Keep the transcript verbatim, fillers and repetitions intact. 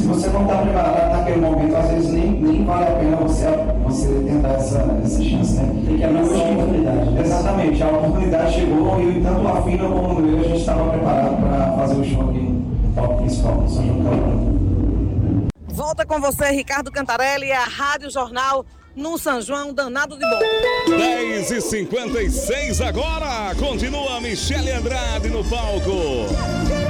você não está preparado naquele momento, às vezes nem, nem vale a pena você, você tentar essa, essa chance, né? Tem que abrir uma oportunidade. Exatamente, a oportunidade chegou e tanto a Fina como no meu a gente estava preparado para fazer o show aqui no palco principal, no São João do Camarão. Volta com você, Ricardo Cantarelli, a Rádio Jornal no São João, danado de bom. dez e cinquenta e seis agora, continua Michele Andrade no palco.